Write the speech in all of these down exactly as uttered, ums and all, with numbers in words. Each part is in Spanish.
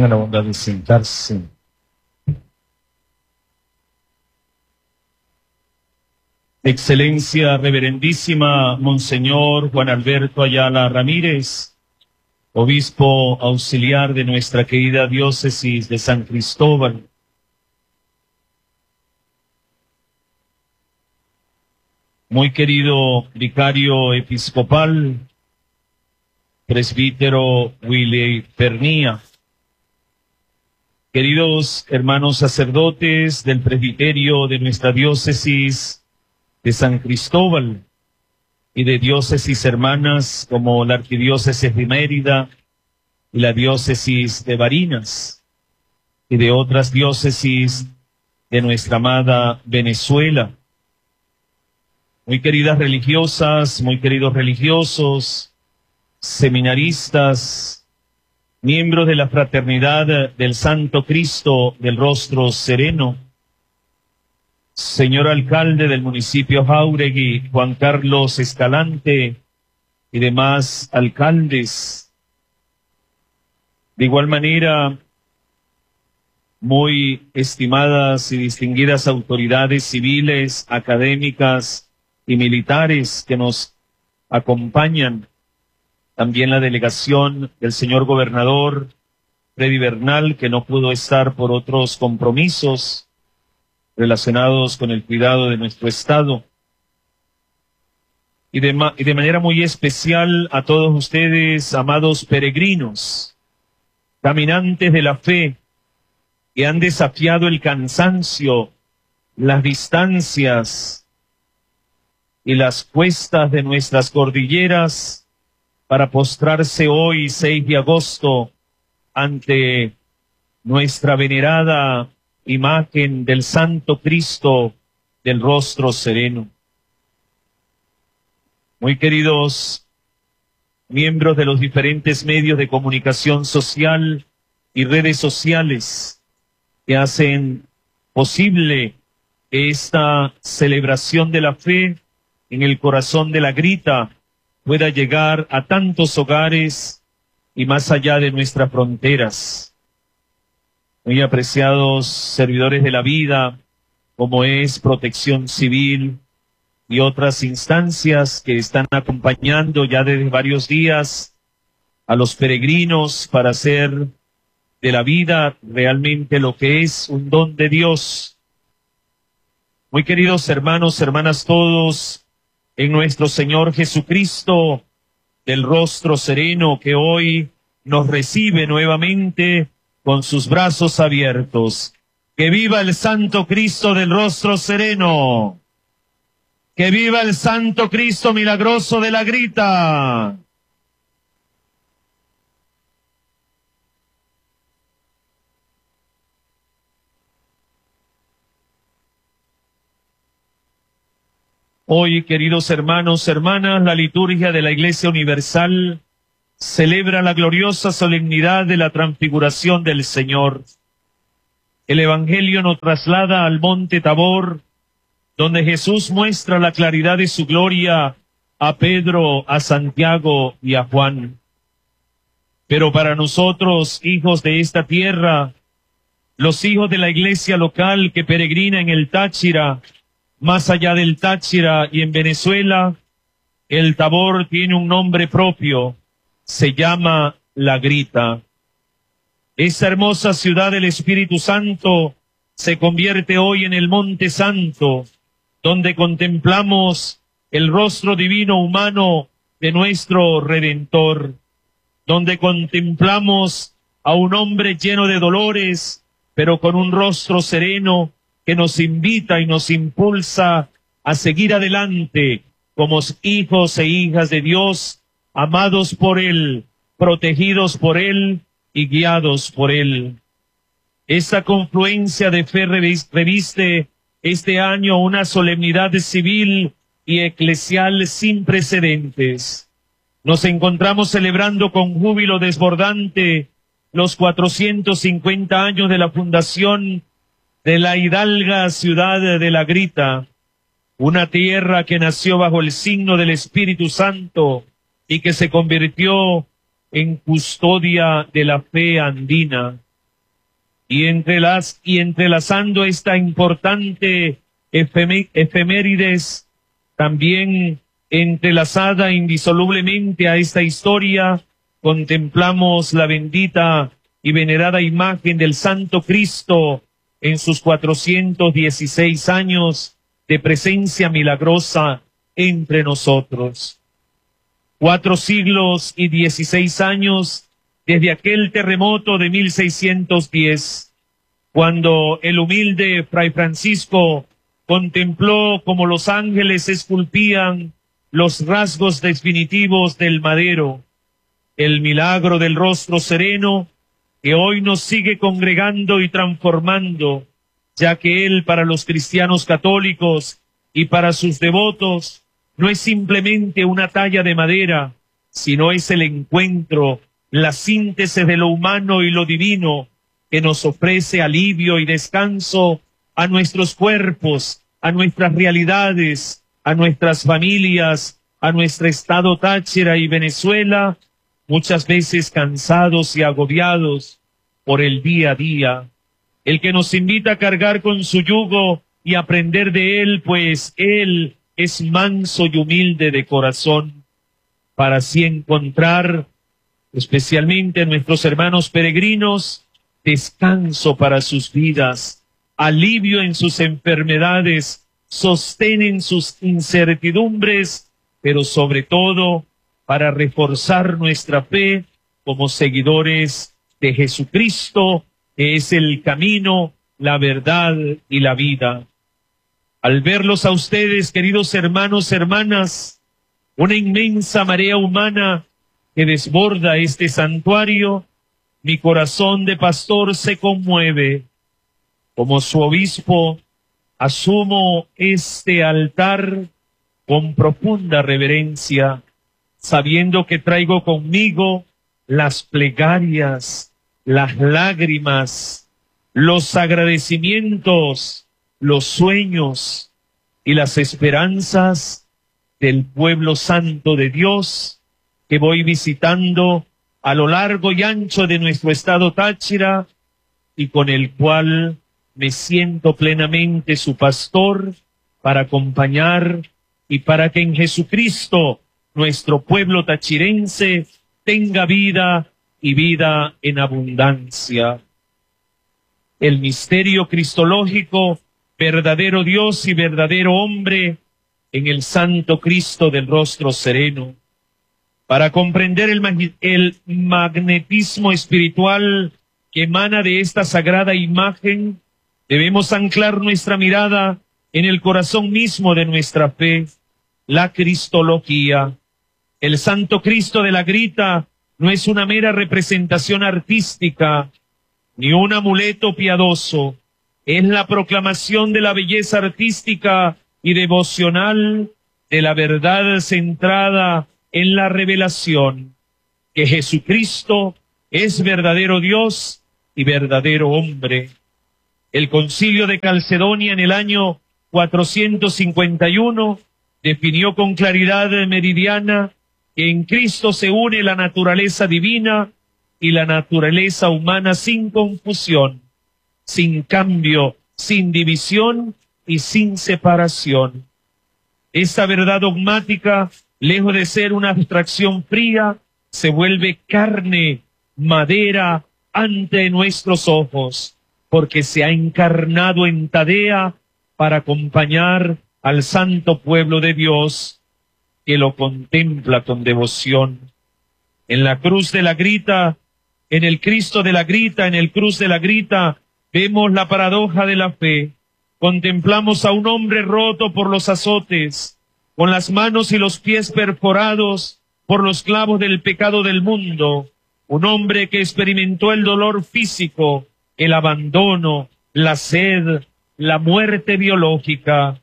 Tengan la bondad de sentarse. Excelencia Reverendísima Monseñor Juan Alberto Ayala Ramírez, Obispo Auxiliar de nuestra querida Diócesis de San Cristóbal. Muy querido Vicario Episcopal, Presbítero Willy Pernía. Queridos hermanos sacerdotes del presbiterio de nuestra diócesis de San Cristóbal y de diócesis hermanas como la Arquidiócesis de Mérida y la diócesis de Barinas y de otras diócesis de nuestra amada Venezuela. Muy queridas religiosas, muy queridos religiosos, seminaristas, miembros de la Fraternidad del Santo Cristo del Rostro Sereno, señor alcalde del municipio Jáuregui, Juan Carlos Escalante, y demás alcaldes. De igual manera, muy estimadas y distinguidas autoridades civiles, académicas y militares que nos acompañan. También la delegación del señor gobernador Freddy Bernal, que no pudo estar por otros compromisos relacionados con el cuidado de nuestro Estado. Y de, ma y de manera muy especial a todos ustedes, amados peregrinos, caminantes de la fe, que han desafiado el cansancio, las distancias y las cuestas de nuestras cordilleras para postrarse hoy, seis de agosto, ante nuestra venerada imagen del Santo Cristo del Rostro Sereno. Muy queridos miembros de los diferentes medios de comunicación social y redes sociales que hacen posible que esta celebración de la fe en el corazón de la Grita pueda llegar a tantos hogares y más allá de nuestras fronteras. Muy apreciados servidores de la vida, como es Protección Civil y otras instancias que están acompañando ya desde varios días a los peregrinos para hacer de la vida realmente lo que es un don de Dios. Muy queridos hermanos, hermanas todos, en nuestro Señor Jesucristo, del Rostro Sereno, que hoy nos recibe nuevamente con sus brazos abiertos. ¡Que viva el Santo Cristo del Rostro Sereno! ¡Que viva el Santo Cristo milagroso de la Grita! Hoy, queridos hermanos, hermanas, la liturgia de la Iglesia Universal celebra la gloriosa solemnidad de la transfiguración del Señor. El Evangelio nos traslada al monte Tabor, donde Jesús muestra la claridad de su gloria a Pedro, a Santiago y a Juan. Pero para nosotros, hijos de esta tierra, los hijos de la iglesia local que peregrina en el Táchira, más allá del Táchira y en Venezuela, el Tabor tiene un nombre propio. Se llama La Grita. Esa hermosa ciudad del Espíritu Santo se convierte hoy en el Monte Santo, donde contemplamos el rostro divino humano de nuestro Redentor, donde contemplamos a un hombre lleno de dolores, pero con un rostro sereno que nos invita y nos impulsa a seguir adelante como hijos e hijas de Dios, amados por Él, protegidos por Él y guiados por Él. Esta confluencia de fe reviste este año una solemnidad civil y eclesial sin precedentes. Nos encontramos celebrando con júbilo desbordante los cuatrocientos cincuenta años de la fundación de la hidalga ciudad de La Grita, una tierra que nació bajo el signo del Espíritu Santo y que se convirtió en custodia de la fe andina. Y, entre las, y entrelazando esta importante efemé- efemérides, también entrelazada indisolublemente a esta historia, contemplamos la bendita y venerada imagen del Santo Cristo en sus cuatrocientos dieciséis años de presencia milagrosa entre nosotros. Cuatro siglos y dieciséis años desde aquel terremoto de mil seiscientos diez, cuando el humilde Fray Francisco contempló cómo los ángeles esculpían los rasgos definitivos del madero, el milagro del rostro sereno que hoy nos sigue congregando y transformando, ya que él para los cristianos católicos y para sus devotos no es simplemente una talla de madera, sino es el encuentro, la síntesis de lo humano y lo divino que nos ofrece alivio y descanso a nuestros cuerpos, a nuestras realidades, a nuestras familias, a nuestro estado Táchira y Venezuela, muchas veces cansados y agobiados por el día a día. El que nos invita a cargar con su yugo y aprender de él, pues él es manso y humilde de corazón, para así encontrar, especialmente en nuestros hermanos peregrinos, descanso para sus vidas, alivio en sus enfermedades, sostén en sus incertidumbres, pero sobre todo para reforzar nuestra fe como seguidores de Jesucristo, que es el camino, la verdad y la vida. Al verlos a ustedes, queridos hermanos, hermanas, una inmensa marea humana que desborda este santuario, mi corazón de pastor se conmueve. Como su obispo, asumo este altar con profunda reverencia, sabiendo que traigo conmigo las plegarias, las lágrimas, los agradecimientos, los sueños y las esperanzas del pueblo santo de Dios que voy visitando a lo largo y ancho de nuestro estado Táchira y con el cual me siento plenamente su pastor para acompañar y para que en Jesucristo nuestro pueblo tachirense tenga vida y vida en abundancia. El misterio cristológico, verdadero Dios y verdadero hombre, en el Santo Cristo del rostro sereno. Para comprender el, mag el magnetismo espiritual que emana de esta sagrada imagen, debemos anclar nuestra mirada en el corazón mismo de nuestra fe, la cristología. El Santo Cristo de la Grita no es una mera representación artística, ni un amuleto piadoso. Es la proclamación de la belleza artística y devocional de la verdad centrada en la revelación, que Jesucristo es verdadero Dios y verdadero hombre. El Concilio de Calcedonia en el año cuatrocientos cincuenta y uno definió con claridad meridiana que en Cristo se une la naturaleza divina y la naturaleza humana sin confusión, sin cambio, sin división y sin separación. Esta verdad dogmática, lejos de ser una abstracción fría, se vuelve carne, madera ante nuestros ojos, porque se ha encarnado en Tadea para acompañar al santo pueblo de Dios que lo contempla con devoción. En la cruz de la Grita, en el Cristo de la Grita, en el cruz de la Grita, vemos la paradoja de la fe. Contemplamos a un hombre roto por los azotes, con las manos y los pies perforados por los clavos del pecado del mundo, un hombre que experimentó el dolor físico, el abandono, la sed, la muerte biológica.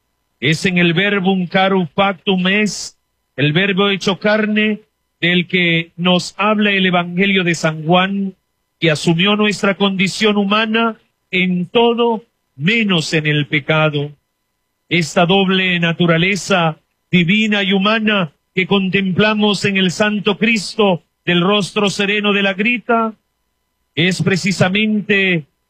Es en el verbum caro factum es, el verbo hecho carne, del que nos habla el Evangelio de San Juan, que asumió nuestra condición humana en todo menos en el pecado. Esta doble naturaleza divina y humana que contemplamos en el Santo Cristo del rostro sereno de la Grita es precisamente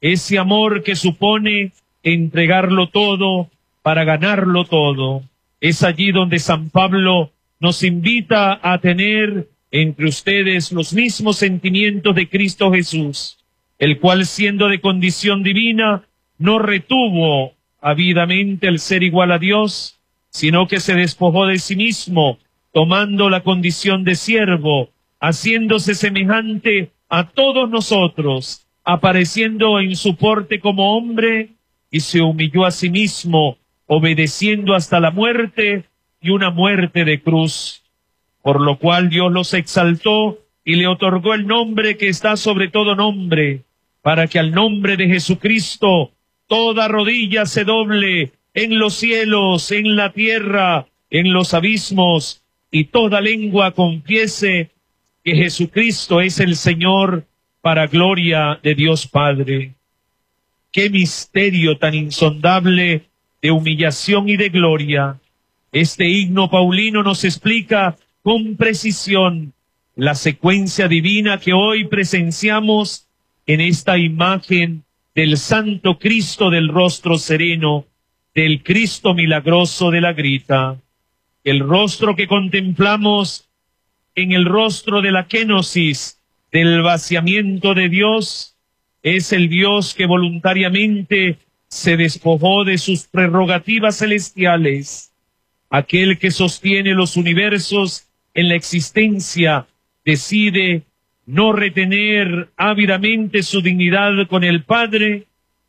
ese amor que supone entregarlo todo para ganarlo todo. Es allí donde San Pablo nos invita a tener entre ustedes los mismos sentimientos de Cristo Jesús, el cual, siendo de condición divina, no retuvo ávidamente el ser igual a Dios, sino que se despojó de sí mismo, tomando la condición de siervo, haciéndose semejante a todos nosotros, apareciendo en su porte como hombre, y se humilló a sí mismo, obedeciendo hasta la muerte, y una muerte de cruz. Por lo cual Dios los exaltó y le otorgó el nombre que está sobre todo nombre, para que al nombre de Jesucristo toda rodilla se doble en los cielos, en la tierra, en los abismos, y toda lengua confiese que Jesucristo es el Señor, para gloria de Dios Padre. Qué misterio tan insondable de humillación y de gloria. Este himno paulino nos explica con precisión la secuencia divina que hoy presenciamos en esta imagen del Santo Cristo del rostro sereno, del Cristo milagroso de la grita. El rostro que contemplamos en el rostro de la kénosis, del vaciamiento de Dios, es el Dios que voluntariamente se despojó de sus prerrogativas celestiales. Aquel que sostiene los universos en la existencia decide no retener ávidamente su dignidad con el Padre,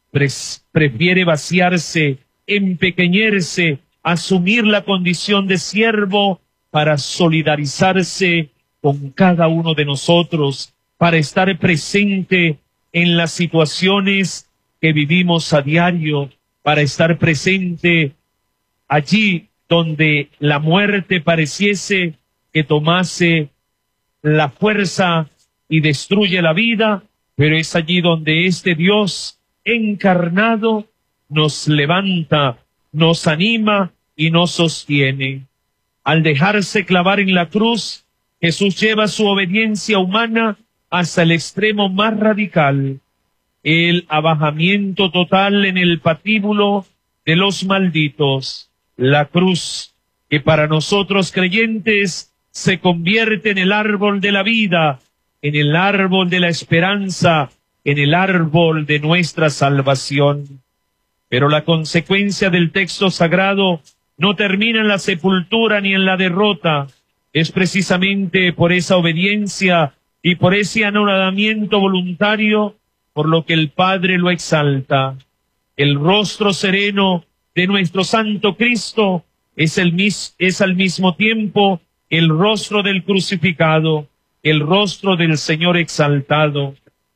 prefiere vaciarse, empequeñerse, asumir la condición de siervo para solidarizarse con cada uno de nosotros, para estar presente en las situaciones que vivimos a diario, para estar presente allí donde la muerte pareciese que tomase la fuerza y destruye la vida, pero es allí donde este Dios encarnado nos levanta, nos anima y nos sostiene. Al dejarse clavar en la cruz, Jesús lleva su obediencia humana hasta el extremo más radical, el abajamiento total en el patíbulo de los malditos. La cruz, que para nosotros creyentes se convierte en el árbol de la vida, en el árbol de la esperanza, en el árbol de nuestra salvación. Pero la consecuencia del texto sagrado no termina en la sepultura ni en la derrota. Es precisamente por esa obediencia y por ese anonadamiento voluntario por lo que el Padre lo exalta. El rostro sereno de nuestro Santo Cristo es, el mis, es al mismo tiempo el rostro del crucificado, el rostro del Señor exaltado.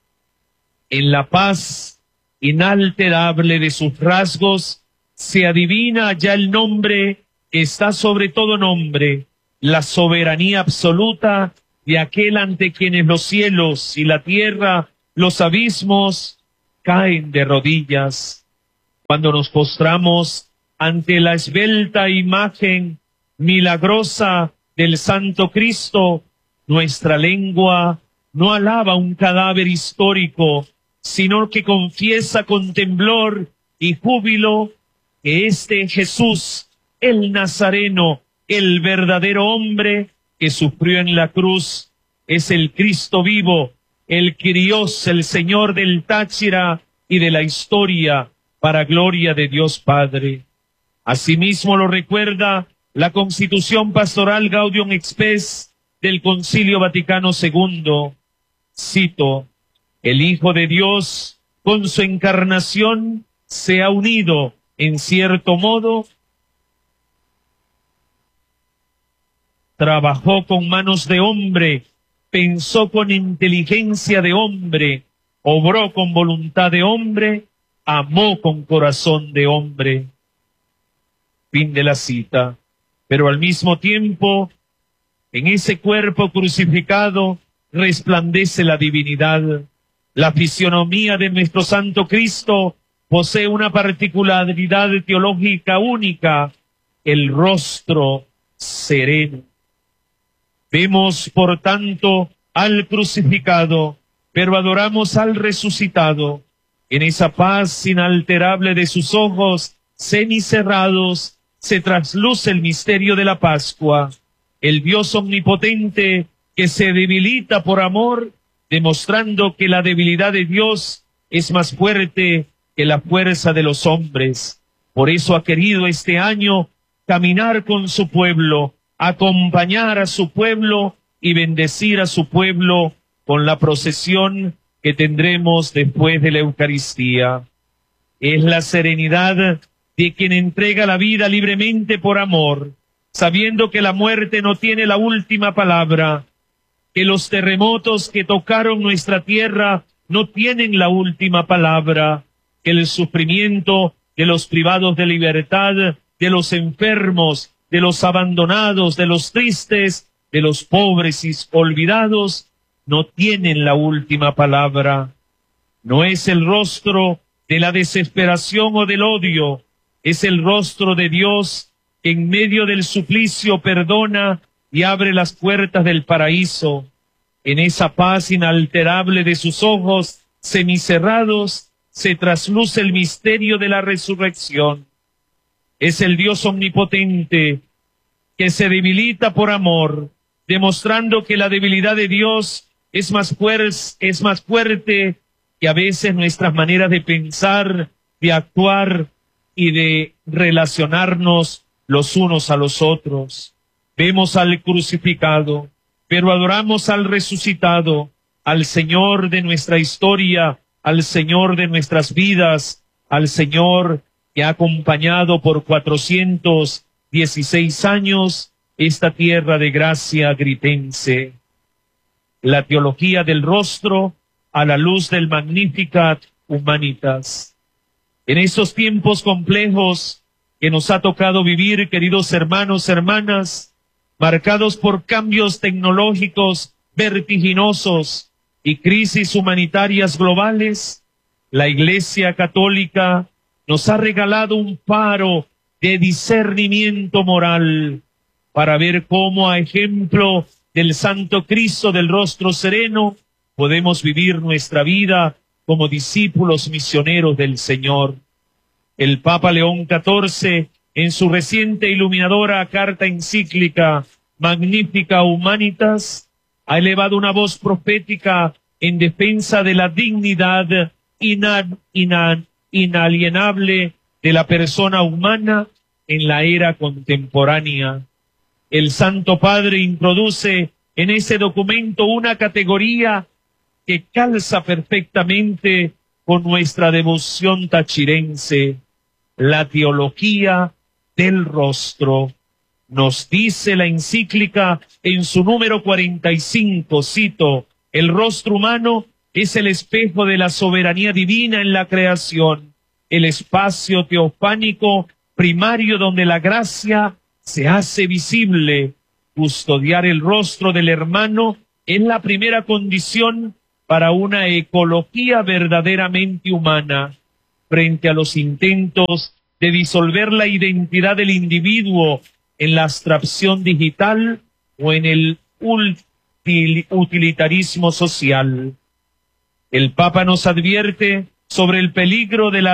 En la paz inalterable de sus rasgos se adivina ya el nombre que está sobre todo nombre, la soberanía absoluta de aquel ante quienes los cielos y la tierra, los abismos, caen de rodillas. Cuando nos postramos ante la esbelta imagen milagrosa del Santo Cristo, nuestra lengua no alaba un cadáver histórico, sino que confiesa con temblor y júbilo que este Jesús, el Nazareno, el verdadero hombre que sufrió en la cruz, es el Cristo vivo, el Kyrios, el Señor del Táchira y de la historia, para gloria de Dios Padre. Asimismo lo recuerda la Constitución Pastoral Gaudium et Spes del Concilio Vaticano segundo. Cito: el Hijo de Dios, con su encarnación, se ha unido, en cierto modo, trabajó con manos de hombre, pensó con inteligencia de hombre, obró con voluntad de hombre, amó con corazón de hombre. Fin de la cita. Pero al mismo tiempo, en ese cuerpo crucificado resplandece la divinidad. La fisionomía de nuestro Santo Cristo posee una particularidad teológica única, el rostro sereno. Vemos, por tanto, al crucificado, pero adoramos al resucitado. En esa paz inalterable de sus ojos semicerrados se trasluce el misterio de la Pascua, el Dios omnipotente que se debilita por amor, demostrando que la debilidad de Dios es más fuerte que la fuerza de los hombres. Por eso ha querido este año caminar con su pueblo, acompañar a su pueblo y bendecir a su pueblo con la procesión que tendremos después de la Eucaristía. Es la serenidad de quien entrega la vida libremente por amor, sabiendo que la muerte no tiene la última palabra, que los terremotos que tocaron nuestra tierra no tienen la última palabra, que el sufrimiento de los privados de libertad, de los enfermos, de los abandonados, de los tristes, de los pobres y olvidados, no tienen la última palabra. No es el rostro de la desesperación o del odio, es el rostro de Dios que en medio del suplicio perdona y abre las puertas del paraíso. En esa paz inalterable de sus ojos semicerrados se trasluce el misterio de la resurrección. Es el Dios omnipotente que se debilita por amor, demostrando que la debilidad de Dios es más, fuer- es más fuerte que a veces nuestras maneras de pensar, de actuar y de relacionarnos los unos a los otros. Vemos al crucificado, pero adoramos al resucitado, al Señor de nuestra historia, al Señor de nuestras vidas, al Señor que ha acompañado por cuatrocientos dieciséis años esta tierra de gracia agritense. La teología del rostro a la luz del Magnificat Humanitas. En estos tiempos complejos que nos ha tocado vivir, queridos hermanos, hermanas, marcados por cambios tecnológicos vertiginosos y crisis humanitarias globales, la Iglesia Católica nos ha regalado un faro de discernimiento moral para ver cómo, a ejemplo del Santo Cristo del rostro sereno, podemos vivir nuestra vida como discípulos misioneros del Señor. El Papa León catorce, en su reciente iluminadora carta encíclica Magnificat Humanitas, ha elevado una voz profética en defensa de la dignidad ina- ina- inalienable de la persona humana en la era contemporánea. El Santo Padre introduce en ese documento una categoría que calza perfectamente con nuestra devoción tachirense, la teología del rostro. Nos dice la encíclica en su número cuarenta y cinco, cito, el rostro humano es el espejo de la soberanía divina en la creación, el espacio teofánico primario donde la gracia se hace visible. Custodiar el rostro del hermano es la primera condición para una ecología verdaderamente humana. Frente a los intentos de disolver la identidad del individuo en la abstracción digital o en el util- utilitarismo social. El Papa nos advierte sobre el peligro de la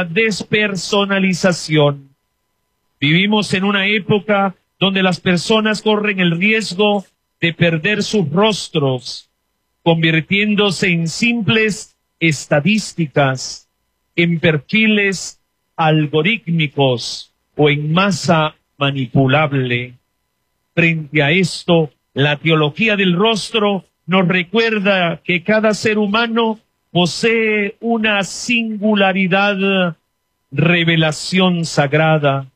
despersonalización. Vivimos en una época donde las personas corren el riesgo de perder sus rostros, convirtiéndose en simples estadísticas, en perfiles algorítmicos o en masa manipulable. Frente a esto, la teología del rostro nos recuerda que cada ser humano posee una singularidad, revelación sagrada.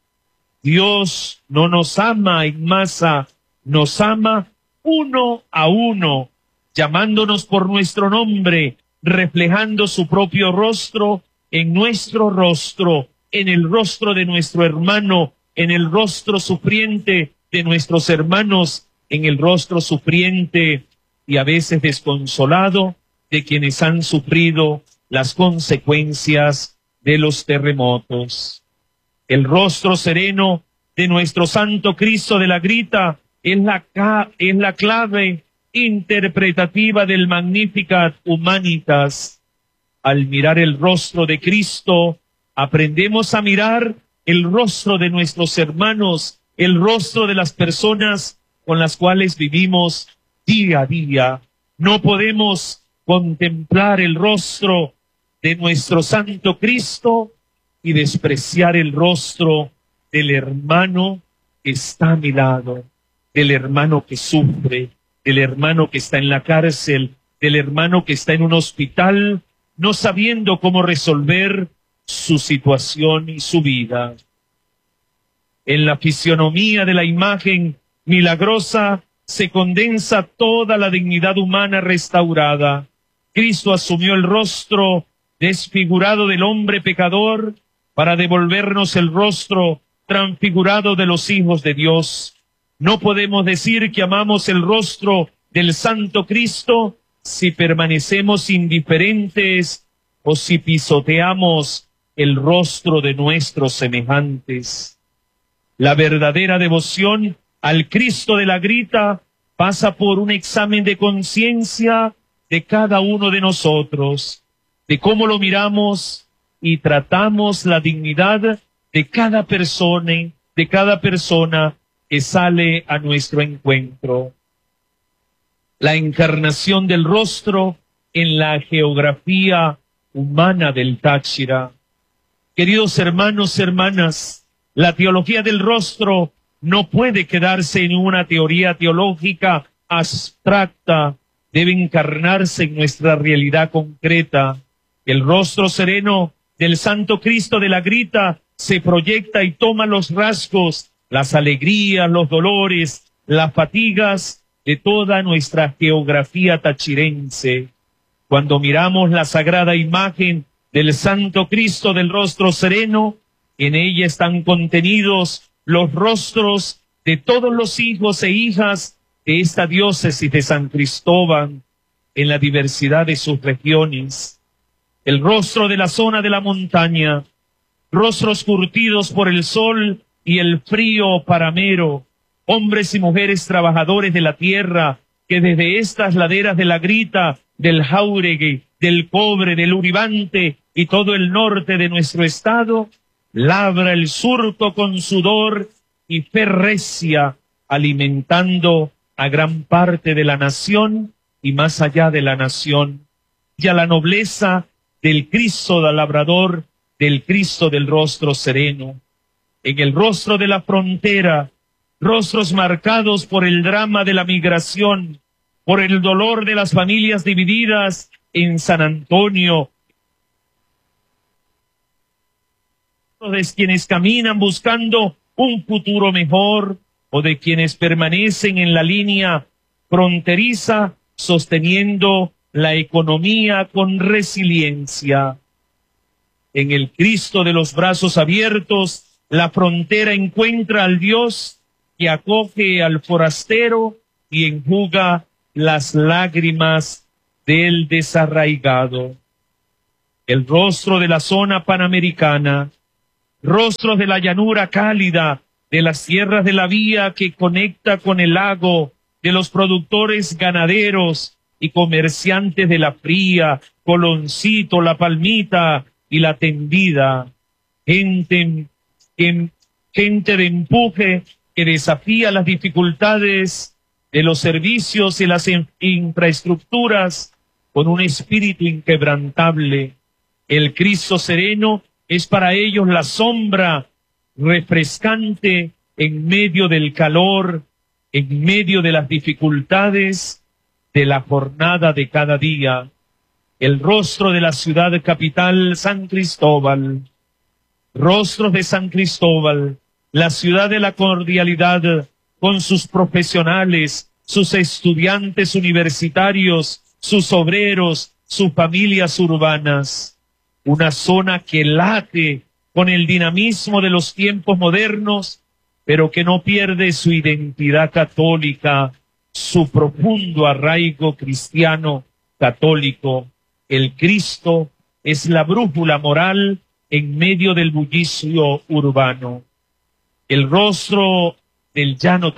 Dios no nos ama en masa, nos ama uno a uno, llamándonos por nuestro nombre, reflejando su propio rostro en nuestro rostro, en el rostro de nuestro hermano, en el rostro sufriente de nuestros hermanos, en el rostro sufriente y a veces desconsolado de quienes han sufrido las consecuencias de los terremotos. El rostro sereno de nuestro Santo Cristo de la Grita es la, es la clave interpretativa del Magnificat Humanitas. al mirar el rostro de Cristo, aprendemos a mirar el rostro de nuestros hermanos, el rostro de las personas con las cuales vivimos día a día. No podemos contemplar el rostro de nuestro Santo Cristo y despreciar el rostro del hermano que está a mi lado, del hermano que sufre, del hermano que está en la cárcel, del hermano que está en un hospital, no sabiendo cómo resolver su situación y su vida. En la fisionomía de la imagen milagrosa se condensa toda la dignidad humana restaurada. Cristo asumió el rostro desfigurado del hombre pecador para devolvernos el rostro transfigurado de los hijos de Dios. No podemos decir que amamos el rostro del Santo Cristo si permanecemos indiferentes o si pisoteamos el rostro de nuestros semejantes. La verdadera devoción al Cristo de la Grita pasa por un examen de conciencia de cada uno de nosotros, de cómo lo miramos y tratamos la dignidad de cada persona, de cada persona que sale a nuestro encuentro. La encarnación del rostro en la geografía humana del Táchira. Queridos hermanos, hermanas, la teología del rostro no puede quedarse en una teoría teológica abstracta, debe encarnarse en nuestra realidad concreta. El rostro sereno del Santo Cristo de la Grita se proyecta y toma los rasgos, las alegrías, los dolores, las fatigas de toda nuestra geografía tachirense. Cuando miramos la sagrada imagen del Santo Cristo del rostro sereno, en ella están contenidos los rostros de todos los hijos e hijas de esta diócesis de San Cristóbal en la diversidad de sus regiones. El rostro de la zona de la montaña, rostros curtidos por el sol y el frío paramero, hombres y mujeres trabajadores de la tierra que desde estas laderas de la Grita, del Jáuregui, del Cobre, del Uribante y todo el norte de nuestro estado, labra el surco con sudor y fe recia, alimentando a gran parte de la nación y más allá de la nación, y a la nobleza del Cristo del labrador, del Cristo del rostro sereno. En el rostro de la frontera, rostros marcados por el drama de la migración, por el dolor de las familias divididas en San Antonio, de quienes caminan buscando un futuro mejor o de quienes permanecen en la línea fronteriza sosteniendo la economía con resiliencia. En el Cristo de los brazos abiertos, la frontera encuentra al Dios que acoge al forastero y enjuga las lágrimas del desarraigado. El rostro de la zona panamericana, rostros de la llanura cálida, de las tierras de la vía que conecta con el lago, de los productores ganaderos y comerciantes de la Fría, Coloncito, La Palmita y La Tendida. Gente, gente de empuje que desafía las dificultades de los servicios y las infraestructuras con un espíritu inquebrantable. El Cristo sereno es para ellos la sombra refrescante en medio del calor, en medio de las dificultades de la jornada de cada día. El rostro de la ciudad capital, San Cristóbal. Rostros de San Cristóbal, la ciudad de la cordialidad, con sus profesionales, sus estudiantes universitarios, sus obreros, sus familias urbanas. Una zona que late con el dinamismo de los tiempos modernos, pero que no pierde su identidad católica, su profundo arraigo cristiano católico. El Cristo es la brújula moral en medio del bullicio urbano. El rostro del llano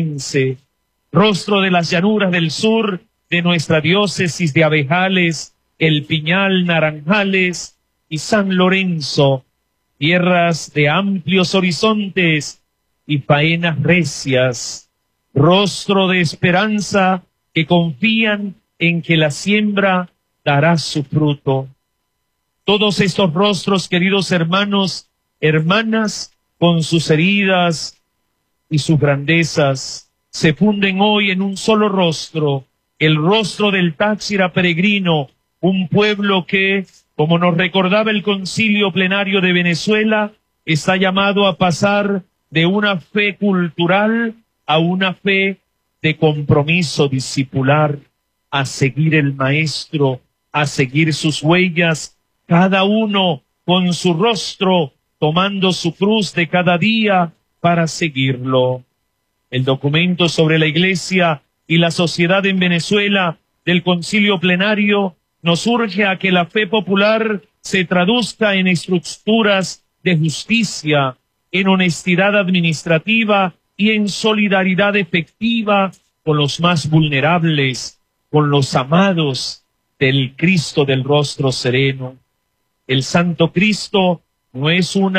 tachirense, rostro de las llanuras del sur de nuestra diócesis de Abejales, El Piñal, Naranjales y San Lorenzo, tierras de amplios horizontes y faenas recias, rostro de esperanza que confían en que la siembra dará su fruto. Todos estos rostros, queridos hermanos, hermanas, con sus heridas y sus grandezas, se funden hoy en un solo rostro, el rostro del Táchira peregrino, un pueblo que, como nos recordaba el Concilio Plenario de Venezuela, está llamado a pasar de una fe cultural a una fe de compromiso discipular, a seguir el Maestro, a seguir sus huellas, cada uno con su rostro, tomando su cruz de cada día para seguirlo. El documento sobre la Iglesia y la sociedad en Venezuela del Concilio Plenario nos urge a que la fe popular se traduzca en estructuras de justicia, en honestidad administrativa y en solidaridad efectiva con los más vulnerables, con los amados del Cristo del rostro sereno. El Santo Cristo no es un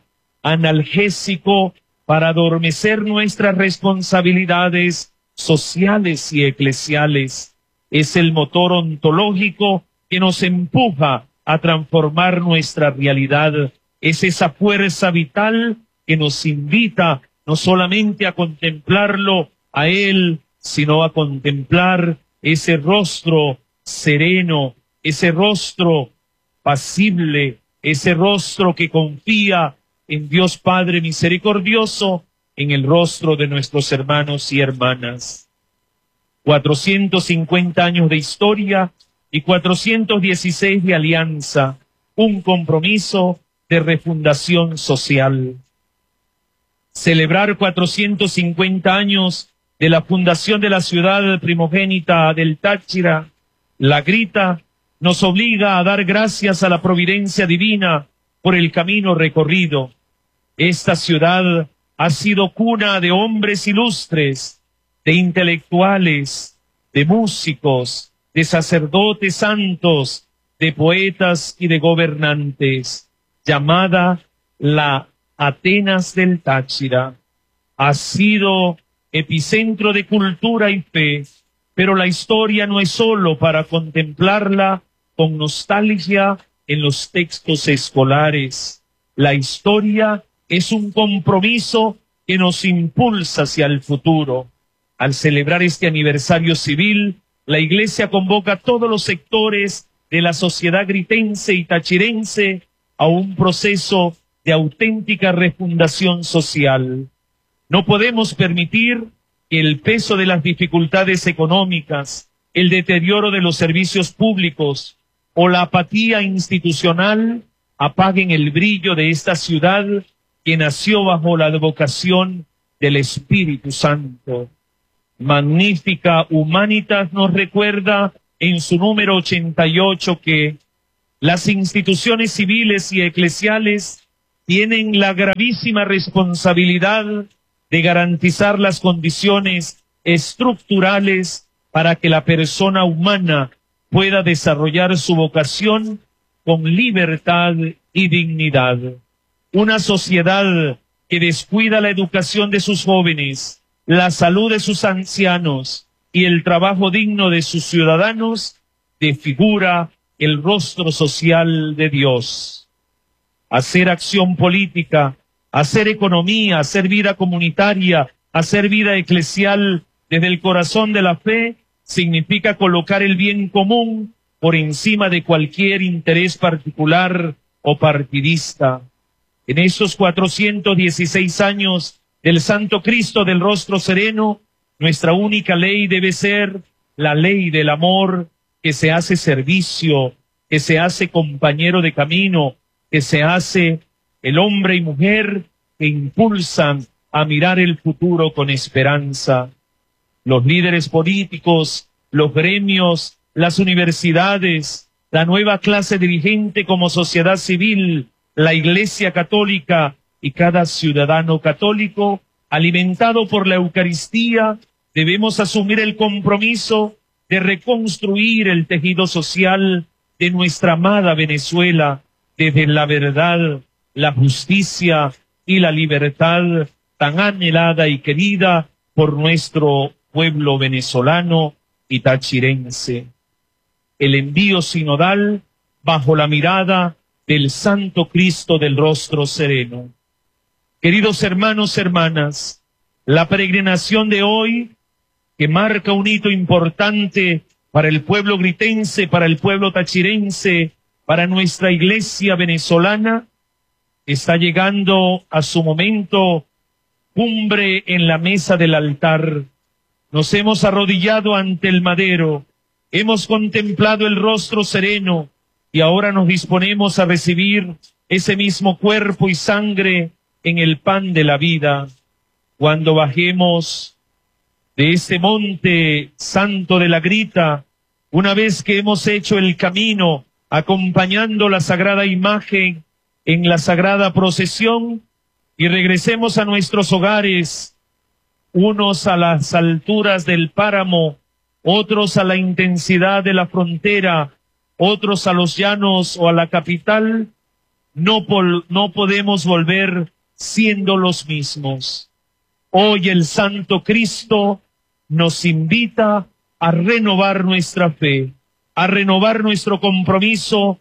analgésico para adormecer nuestras responsabilidades sociales y eclesiales. Es el motor ontológico que nos empuja a transformar nuestra realidad. Es esa fuerza vital que nos invita no solamente a contemplarlo a Él, sino a contemplar ese rostro sereno, ese rostro pasible, ese rostro que confía en Dios Padre misericordioso, en el rostro de nuestros hermanos y hermanas. cuatrocientos cincuenta años de historia y cuatrocientos dieciséis de alianza, un compromiso de refundación social. Celebrar cuatrocientos cincuenta años de la fundación de la ciudad primogénita del Táchira, La Grita, nos obliga a dar gracias a la providencia divina por el camino recorrido. Esta ciudad ha sido cuna de hombres ilustres, de intelectuales, de músicos, de sacerdotes santos, de poetas y de gobernantes, llamada la Atenas del Táchira. Ha sido epicentro de cultura y fe, pero la historia no es solo para contemplarla con nostalgia en los textos escolares. La historia es un compromiso que nos impulsa hacia el futuro. Al celebrar este aniversario civil, la Iglesia convoca a todos los sectores de la sociedad gritense y tachirense a un proceso de auténtica refundación social. No podemos permitir que el peso de las dificultades económicas, el deterioro de los servicios públicos o la apatía institucional apaguen el brillo de esta ciudad que nació bajo la advocación del Espíritu Santo. Magnífica Humanitas nos recuerda en su número ochenta y ocho que las instituciones civiles y eclesiales tienen la gravísima responsabilidad de garantizar las condiciones estructurales para que la persona humana pueda desarrollar su vocación con libertad y dignidad. Una sociedad que descuida la educación de sus jóvenes, la salud de sus ancianos y el trabajo digno de sus ciudadanos, desfigura el rostro social de Dios. Hacer acción política, hacer economía, hacer vida comunitaria, hacer vida eclesial desde el corazón de la fe, significa colocar el bien común por encima de cualquier interés particular o partidista. En estos cuatrocientos dieciséis años del Santo Cristo del Rostro Sereno, nuestra única ley debe ser la ley del amor, que se hace servicio, que se hace compañero de camino, que se hace el hombre y mujer que impulsan a mirar el futuro con esperanza. Los líderes políticos, los gremios, las universidades, la nueva clase dirigente como sociedad civil, la Iglesia Católica y cada ciudadano católico, alimentado por la Eucaristía, debemos asumir el compromiso de reconstruir el tejido social de nuestra amada Venezuela desde la verdad, la justicia y la libertad tan anhelada y querida por nuestro pueblo venezolano y tachirense. El envío sinodal bajo la mirada del Santo Cristo del Rostro Sereno. Queridos hermanos, hermanas, la peregrinación de hoy, que marca un hito importante para el pueblo gritense, para el pueblo tachirense, para nuestra iglesia venezolana, está llegando a su momento cumbre en la mesa del altar. Nos hemos arrodillado ante el madero, hemos contemplado el rostro sereno y ahora nos disponemos a recibir ese mismo cuerpo y sangre en el pan de la vida. Cuando bajemos de este monte santo de la Grita, una vez que hemos hecho el camino acompañando la sagrada imagen en la sagrada procesión y regresemos a nuestros hogares, unos a las alturas del páramo, otros a la intensidad de la frontera, otros a los llanos o a la capital, no, pol- no podemos volver siendo los mismos. Hoy el Santo Cristo nos invita a renovar nuestra fe, a renovar nuestro compromiso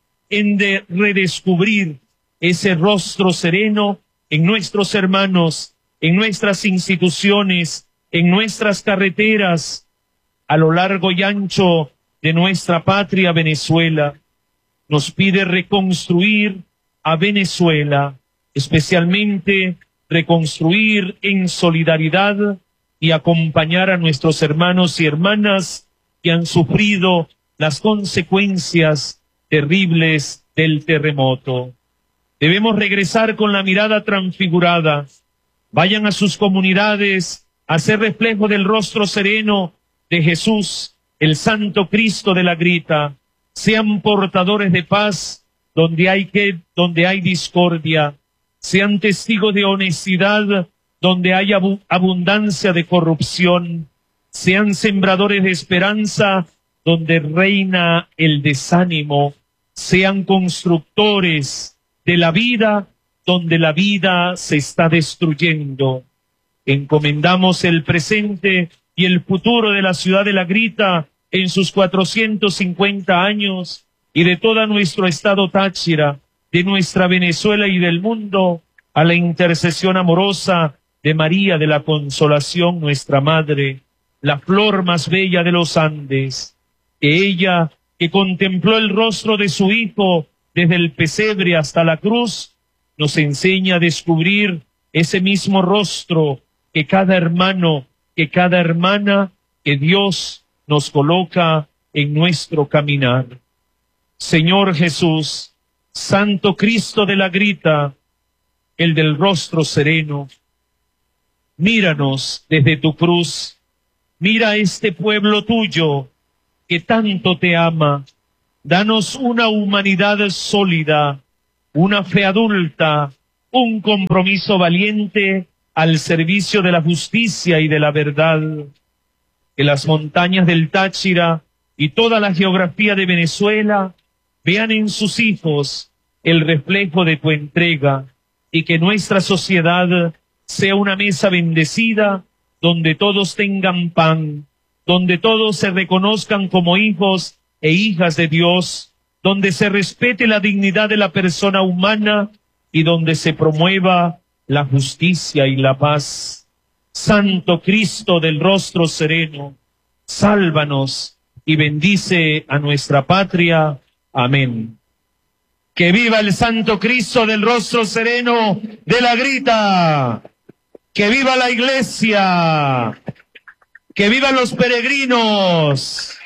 en de redescubrir ese rostro sereno en nuestros hermanos, en nuestras instituciones, en nuestras carreteras, a lo largo y ancho de nuestra patria Venezuela. Nos pide reconstruir a Venezuela, especialmente reconstruir en solidaridad y acompañar a nuestros hermanos y hermanas que han sufrido las consecuencias terribles del terremoto. Debemos regresar con la mirada transfigurada. Vayan a sus comunidades a ser reflejo del rostro sereno de Jesús, el Santo Cristo de la Grita. Sean portadores de paz donde hay que, donde hay discordia. Sean testigos de honestidad donde hay abu- abundancia de corrupción. Sean sembradores de esperanza donde reina el desánimo. Sean constructores de la vida donde la vida se está destruyendo. Encomendamos el presente y el futuro de la ciudad de La Grita en sus cuatrocientos cincuenta años y de todo nuestro estado Táchira, de nuestra Venezuela y del mundo, a la intercesión amorosa de María de la Consolación, nuestra Madre, la flor más bella de los Andes, que ella, que contempló el rostro de su Hijo desde el pesebre hasta la cruz, nos enseña a descubrir ese mismo rostro que cada hermano, que cada hermana, que Dios nos coloca en nuestro caminar. Señor Jesús, Santo Cristo de la Grita, el del rostro sereno, míranos desde tu cruz, mira a este pueblo tuyo que tanto te ama. Danos una humanidad sólida, una fe adulta, un compromiso valiente al servicio de la justicia y de la verdad. Que las montañas del Táchira y toda la geografía de Venezuela vean en sus hijos el reflejo de tu entrega y que nuestra sociedad sea una mesa bendecida donde todos tengan pan, donde todos se reconozcan como hijos e hijas de Dios, donde se respete la dignidad de la persona humana y donde se promueva la justicia y la paz. Santo Cristo del rostro sereno, sálvanos y bendice a nuestra patria. Amén. Que viva el Santo Cristo del rostro sereno de la Grita. Que viva la Iglesia. Que vivan los peregrinos.